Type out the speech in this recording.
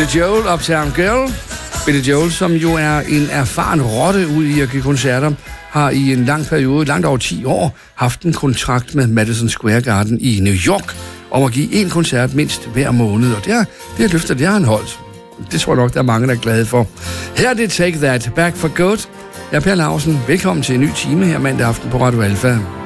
Billy Joel, Uptown Girl. Billy Joel, som jo er en erfaren rotte ud i at give koncerter, har i en lang periode, langt over 10 år, haft en kontrakt med Madison Square Garden i New York om at give en koncert mindst hver måned, og det løfter, det har han holdt. Det tror jeg nok, der er mange, der er glade for. Her er det Take That, Back for Good. Jeg er Per Lausen. Velkommen til en ny time her mandag aften på Radio Alfa.